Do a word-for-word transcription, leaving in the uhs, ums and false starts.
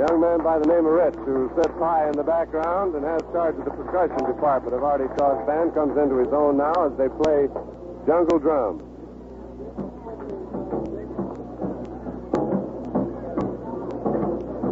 young man by the name of Rich, who sits high in the background and has charge of the percussion department of Artie Shaw's band, comes into his own now as they play jungle drums.